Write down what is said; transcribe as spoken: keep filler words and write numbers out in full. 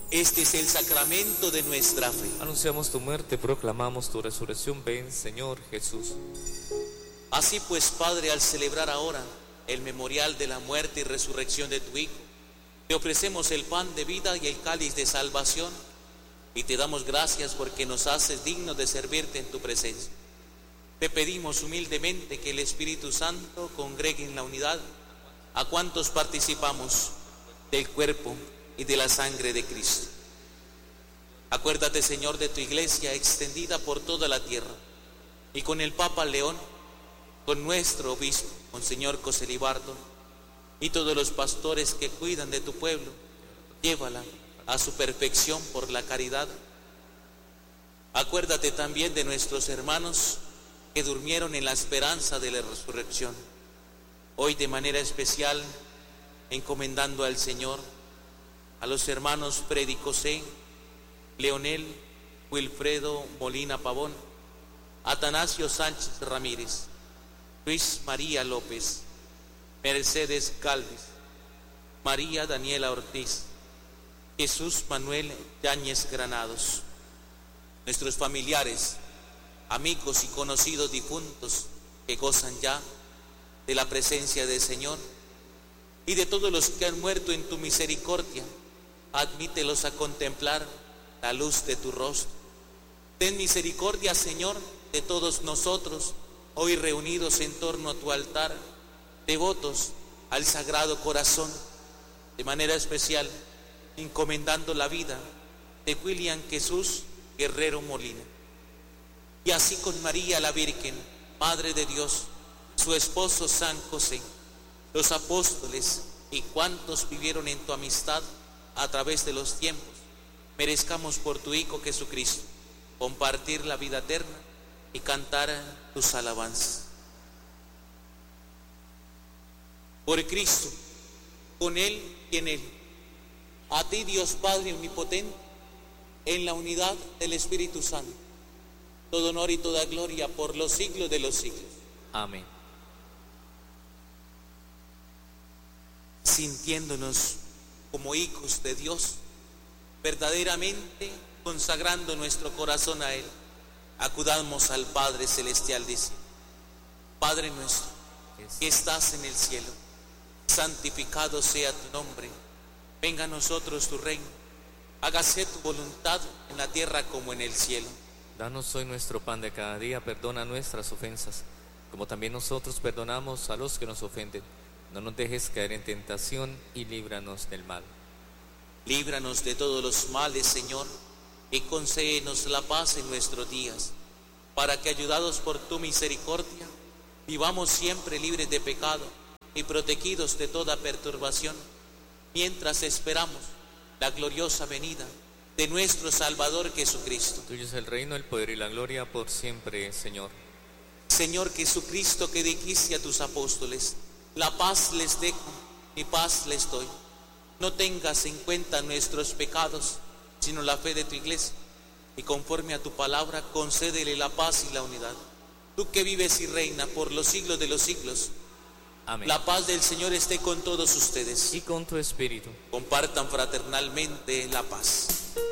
Este es el sacramento de nuestra fe. Anunciamos tu muerte, proclamamos tu resurrección. Ven, Señor Jesús. Así pues, Padre, al celebrar ahora el memorial de la muerte y resurrección de tu Hijo, te ofrecemos el pan de vida y el cáliz de salvación, y te damos gracias porque nos haces dignos de servirte en tu presencia. Te pedimos humildemente que el Espíritu Santo congregue en la unidad a cuantos participamos del cuerpo y de la sangre de Cristo. Acuérdate, Señor, de tu iglesia extendida por toda la tierra, y con el Papa León, con nuestro obispo, Monseñor Coselibardo, y todos los pastores que cuidan de tu pueblo, llévala a su perfección por la caridad. Acuérdate también de nuestros hermanos que durmieron en la esperanza de la resurrección. Hoy de manera especial, encomendando al Señor a los hermanos Freddy José, Leonel, Wilfredo Molina Pavón, Atanasio Sánchez Ramírez, Luis María López, Mercedes Calvis, María Daniela Ortiz, Jesús Manuel Yáñez Granados, nuestros familiares, amigos y conocidos difuntos que gozan ya de la presencia del Señor, y de todos los que han muerto en tu misericordia, admítelos a contemplar la luz de tu rostro. Ten misericordia, Señor, de todos nosotros, hoy reunidos en torno a tu altar, devotos al Sagrado Corazón, de manera especial, encomendando la vida de William Jesús Guerrero Molina. Y así con María la Virgen, Madre de Dios, su esposo San José, los apóstoles y cuantos vivieron en tu amistad a través de los tiempos, merezcamos por tu Hijo Jesucristo compartir la vida eterna y cantar tus alabanzas. Por Cristo, con Él y en Él, a ti, Dios Padre omnipotente, en la unidad del Espíritu Santo, todo honor y toda gloria por los siglos de los siglos. Amén. Sintiéndonos como hijos de Dios, verdaderamente consagrando nuestro corazón a Él, acudamos al Padre Celestial diciendo: Padre nuestro, que estás en el cielo, santificado sea tu nombre, venga a nosotros tu reino, hágase tu voluntad en la tierra como en el cielo. Danos hoy nuestro pan de cada día, perdona nuestras ofensas, como también nosotros perdonamos a los que nos ofenden. No nos dejes caer en tentación y líbranos del mal. Líbranos de todos los males, Señor, y concédenos la paz en nuestros días, para que, ayudados por tu misericordia, vivamos siempre libres de pecado y protegidos de toda perturbación, mientras esperamos la gloriosa venida de nuestro Salvador Jesucristo. Tuyo es el reino, el poder y la gloria por siempre, Señor. Señor Jesucristo, que dijiste a tus apóstoles: la paz les dejo, mi paz les doy. No tengas en cuenta nuestros pecados, sino la fe de tu iglesia, y conforme a tu palabra, concédele la paz y la unidad. Tú que vives y reinas por los siglos de los siglos. Amén. La paz del Señor esté con todos ustedes. Y con tu espíritu. Compartan fraternalmente la paz.